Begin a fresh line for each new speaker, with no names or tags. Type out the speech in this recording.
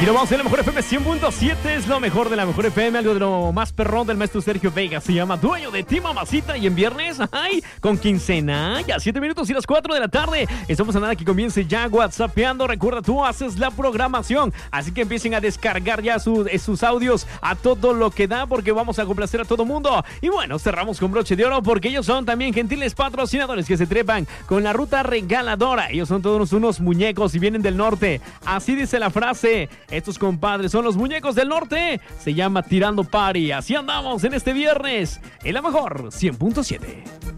Y lo vamos a hacer en la Mejor FM 100.7. Es lo mejor de la Mejor FM. Algo de lo más perrón del maestro Sergio Vega. Se llama Dueño de ti, mamacita. Y en viernes, ay, con quincena. Ya 7 minutos y las 4 de la tarde. Estamos a nada que comience ya WhatsAppeando. Recuerda, tú haces la programación. Así que empiecen a descargar ya sus audios a todo lo que da, porque vamos a complacer a todo mundo. Y bueno, cerramos con broche de oro, porque ellos son también gentiles patrocinadores que se trepan con la ruta regaladora. Ellos son todos unos muñecos y vienen del norte. Así dice la frase. Estos compadres son los muñecos del norte. Se llama Tirando Party. Así andamos en este viernes en la Mejor 100.7.